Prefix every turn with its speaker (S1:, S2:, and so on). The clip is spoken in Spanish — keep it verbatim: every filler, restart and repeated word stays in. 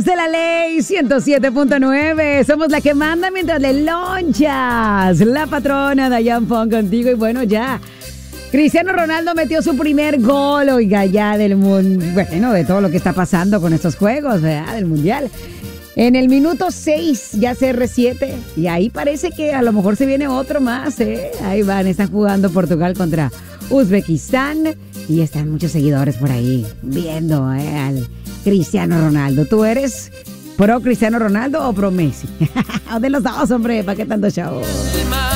S1: Hijos de la Ley ciento siete punto nueve. Somos la que manda mientras le lonchas. La patrona Dayan Fong contigo. Y bueno, ya Cristiano Ronaldo metió su primer gol, oiga, ya del mundo. Bueno, de todo lo que está pasando con estos juegos, ¿verdad? Del mundial. En el minuto seis, ya C R siete. Y ahí parece que a lo mejor se viene otro más, ¿eh? Ahí van, están jugando Portugal contra Uzbekistán. Y están muchos seguidores por ahí viendo, ¿eh? Al Cristiano Ronaldo. ¿Tú eres pro Cristiano Ronaldo o pro Messi? O de los dos, hombre, ¿para qué tanto show?